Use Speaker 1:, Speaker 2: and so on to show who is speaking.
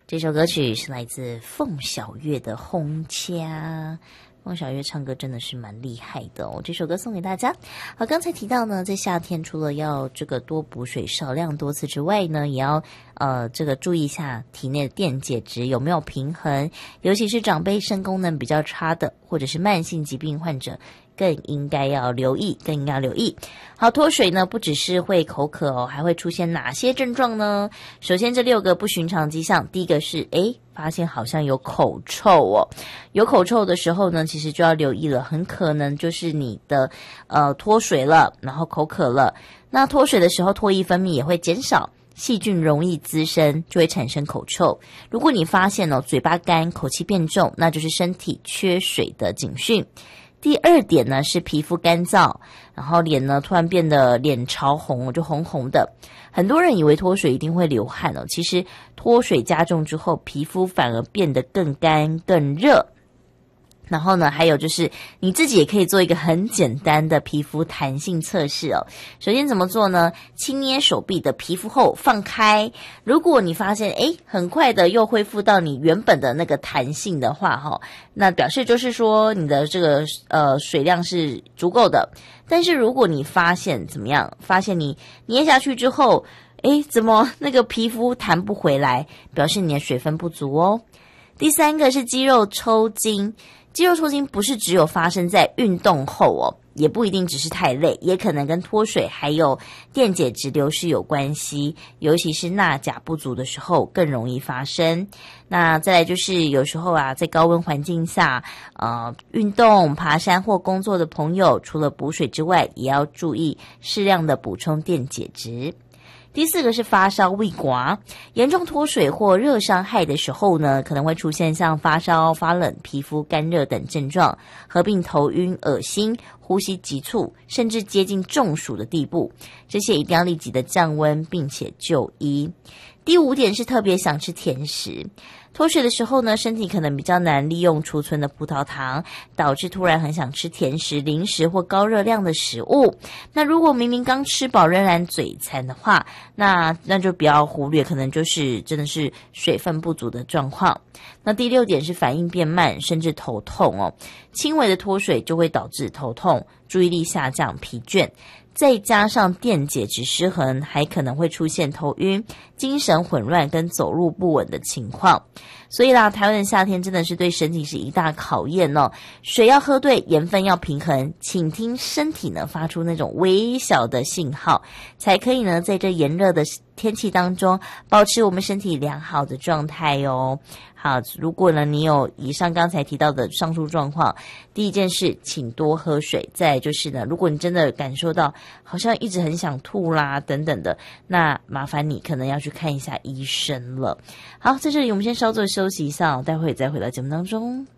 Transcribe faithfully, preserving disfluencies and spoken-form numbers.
Speaker 1: 这首歌曲是来自凤小岳的《轰家》。凤小岳唱歌真的是蛮厉害的哦，这首歌送给大家。好，刚才提到呢，在夏天除了要这个多补水、少量多次之外呢，也要呃这个注意一下体内的电解质有没有平衡，尤其是长辈肾功能比较差的，或者是慢性疾病患者，更应该要留意，更应该要留意。好，脱水呢不只是会口渴哦，还会出现哪些症状呢？首先这六个不寻常迹象，第一个是诶发现好像有口臭哦，有口臭的时候呢，其实就要留意了，很可能就是你的呃脱水了，然后口渴了。那脱水的时候，唾液分泌也会减少，细菌容易滋生，就会产生口臭。如果你发现哦嘴巴干、口气变重，那就是身体缺水的警讯。第二点呢是皮肤干燥，然后脸呢突然变得脸潮红，就红红的。很多人以为脱水一定会流汗哦，其实脱水加重之后，皮肤反而变得更干更热。然后呢，还有就是你自己也可以做一个很简单的皮肤弹性测试哦。首先怎么做呢？轻捏手臂的皮肤后放开，如果你发现诶很快的又恢复到你原本的那个弹性的话齁，那表示就是说你的这个呃水量是足够的。但是如果你发现怎么样？发现你捏下去之后，诶怎么那个皮肤弹不回来，表示你的水分不足哦。第三个是肌肉抽筋。肌肉抽筋不是只有发生在运动后哦，也不一定只是太累，也可能跟脱水还有电解质流失有关系，尤其是钠钾不足的时候更容易发生。那再来就是有时候啊，在高温环境下呃，运动、爬山或工作的朋友，除了补水之外，也要注意适量的补充电解质。第四个是发烧、胃刮，严重脱水或热伤害的时候呢，可能会出现像发烧、发冷、皮肤干热等症状，合并头晕、恶心、呼吸急促，甚至接近中暑的地步。这些一定要立即的降温，并且就医。第五点是特别想吃甜食。脱水的时候呢，身体可能比较难利用储存的葡萄糖，导致突然很想吃甜食、零食或高热量的食物。那如果明明刚吃饱仍然嘴馋的话，那那就不要忽略，可能就是真的是水分不足的状况。那第六点是反应变慢，甚至头痛哦。轻微的脱水就会导致头痛、注意力下降、疲倦。再加上电解质失衡，还可能会出现头晕、精神混乱跟走路不稳的情况。所以啦，台湾的夏天真的是对身体是一大考验哦。水要喝对，盐分要平衡，请听身体呢发出那种微小的信号，才可以呢在这炎热的天气当中保持我们身体良好的状态哦。好，如果呢你有以上刚才提到的上述状况，第一件事请多喝水，再来就是呢，如果你真的感受到好像一直很想吐啦等等的，那麻烦你可能要去看一下医生了。好，在这里我们先稍作休息一下，待会再回到节目当中。